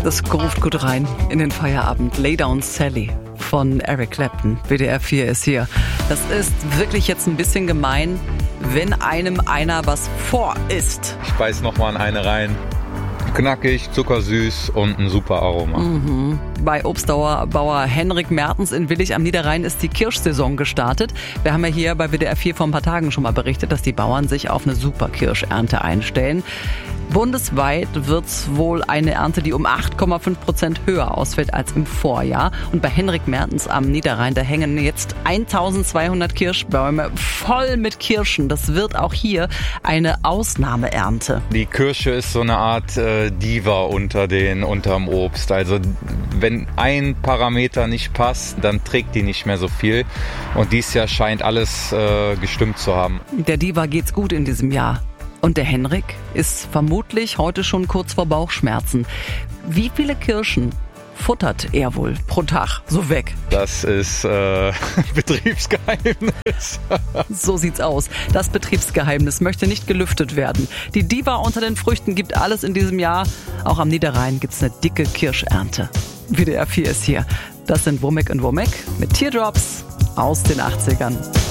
Das ruft gut rein in den Feierabend. Lay Down Sally von Eric Clapton. WDR 4 ist hier. Das ist wirklich jetzt ein bisschen gemein, wenn einem einer was vor isst. Ich beiß nochmal in eine rein. Knackig, zuckersüß und ein super Aroma. Bei Obstbauer Henrik Mertens in Willich am Niederrhein ist die Kirschsaison gestartet. Wir haben ja hier bei WDR 4 vor ein paar Tagen schon mal berichtet, dass die Bauern sich auf eine super Kirschernte einstellen. Bundesweit wird es wohl eine Ernte, die um 8,5% höher ausfällt als im Vorjahr. Und bei Henrik Mertens am Niederrhein, da hängen jetzt 1200 Kirschbäume voll mit Kirschen. Das wird auch hier eine Ausnahmeernte. Die Kirsche ist so eine Art Diva unterm Obst. Also wenn ein Parameter nicht passt, dann trägt die nicht mehr so viel. Und dieses Jahr scheint alles gestimmt zu haben. Der Diva geht's gut in diesem Jahr. Und der Henrik ist vermutlich heute schon kurz vor Bauchschmerzen. Wie viele Kirschen futtert er wohl pro Tag so weg? Das ist Betriebsgeheimnis. So sieht's aus. Das Betriebsgeheimnis möchte nicht gelüftet werden. Die Diva unter den Früchten gibt alles in diesem Jahr. Auch am Niederrhein gibt's eine dicke Kirschernte. WDR 4 ist hier. Das sind Womack und Womack mit Teardrops aus den 80ern.